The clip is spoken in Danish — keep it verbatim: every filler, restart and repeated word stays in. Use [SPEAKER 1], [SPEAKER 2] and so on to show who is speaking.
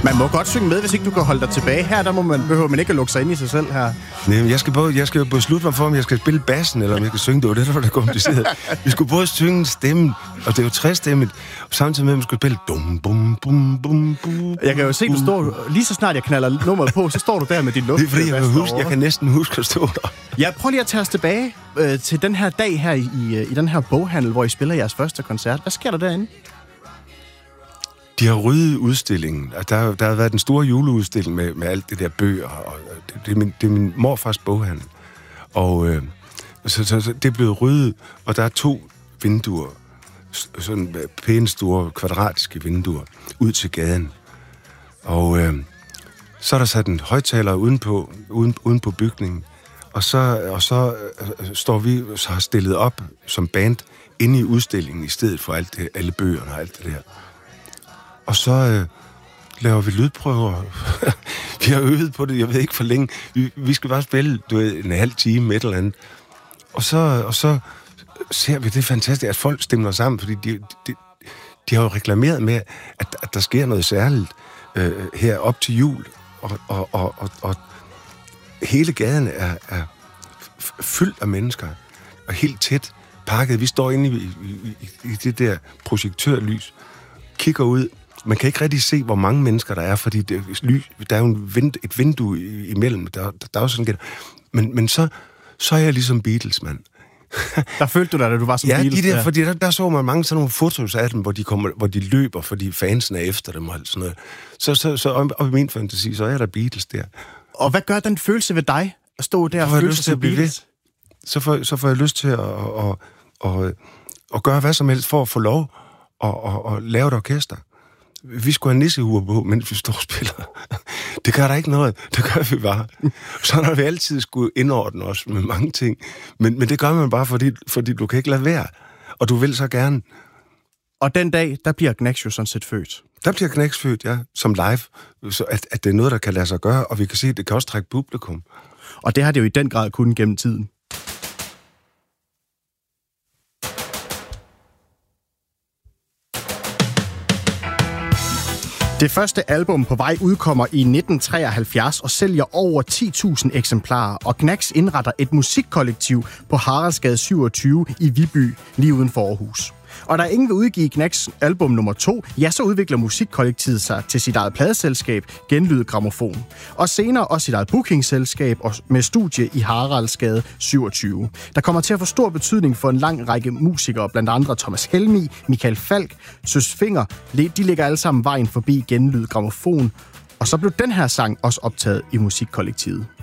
[SPEAKER 1] Man må godt synge med, hvis ikke du kan holde dig tilbage. Her der må man, behøver man ikke at lukke sig ind i sig selv her.
[SPEAKER 2] Nej, men jeg skal, både, jeg skal jo beslutte mig for, om jeg skal spille bassen, eller om jeg skal synge. Det var det, der var det kompliceret. Vi skulle både synge stemmen, og det er jo trestemmet, og samtidig med, at vi skulle spille dum, bum, bum, bum, bum.
[SPEAKER 1] Jeg kan jo se, du står, lige så snart jeg knaller nummeret på, så står du der med din luft.
[SPEAKER 2] Det er fordi, jeg kan, huske, jeg kan næsten huske at stå der.
[SPEAKER 1] Ja, prøv lige at tage os tilbage øh, til den her dag her i, i, i den her boghandel, hvor I spiller jeres første koncert. Hvad sker der derinde?
[SPEAKER 2] De har ryddet udstillingen. Der, der har været den store juleudstilling med, med alt det der bøger. Og det, det, er min, det er min morfars boghandel. Og øh, så, så, så det er blevet ryddet, og der er to vinduer, sådan pæne store kvadratiske vinduer, ud til gaden. Og øh, så er der sat en højttaler uden på, uden, uden på bygningen. Og så, og så øh, står vi så har stillet op som band inde i udstillingen, i stedet for alt det, alle bøgerne og alt det der. Og så øh, laver vi lydprøver. Vi har øvet på det, jeg ved ikke for længe. Vi, vi skal bare spille, du ved, en halv time med et eller andet. Og så, og så ser vi, det er fantastisk, at folk stemmer sammen, fordi de, de, de har jo reklameret med, at, at der sker noget særligt øh, her op til jul. Og, og, og, og, og hele gaden er, er fyldt af mennesker, og helt tæt pakket. Vi står inde i, i, i, i det der projektørlys, kigger ud. Man kan ikke rigtig se, hvor mange mennesker der er, fordi det, der er jo en vind, et vindue imellem. Der, der, der er jo sådan, men, men så, så er jeg ligesom Beatles, mand.
[SPEAKER 1] Der følte du dig, da du var som
[SPEAKER 2] ja,
[SPEAKER 1] Beatles?
[SPEAKER 2] De der, ja, fordi der, der så man mange sådan nogle fotos af dem, hvor de, kommer, hvor de løber, fordi fansen er efter dem og alt sådan noget. Så, så, så og i min fantasi, så er der Beatles der.
[SPEAKER 1] Og hvad gør den følelse ved dig, at stå der og føle sig som Beatles?
[SPEAKER 2] Så får, så får jeg lyst til at, at, at, at, at gøre hvad som helst for at få lov at, at, at lave et orkester. Vi skulle have nissehuer på, mens vi står og spiller. Det gør der ikke noget. Det gør vi bare. Så har vi altid skulle indordne os med mange ting. Men, men det gør man bare, fordi, fordi du kan ikke lade være. Og du vil så gerne.
[SPEAKER 1] Og den dag, der bliver Gnags jo sådan set født.
[SPEAKER 2] Der bliver Gnags født, ja, som live. Så at, at det er noget, der kan lade sig gøre, og vi kan se, at det kan også trække publikum.
[SPEAKER 1] Og det har det jo i den grad kun gennem tiden. Det første album På vej udkommer i nitten treoghalvfjerds og sælger over ti tusind eksemplarer, og Gnags indretter et musikkollektiv på Haraldsgade syvogtyve i Viby, lige uden for Aarhus. Og da ingen vil udgive Gnags album nummer to, ja, så udvikler musikkollektivet sig til sit eget pladeselskab, Genlyd Grammofon. Og senere også sit eget bookingselskab med studie i Haraldsgade syvogtyve. Der kommer til at få stor betydning for en lang række musikere, blandt andre Thomas Helmig, Michael Falk, Søs Finger. De ligger alle sammen vejen forbi Genlyd Grammofon. Og så blev den her sang også optaget i musikkollektivet.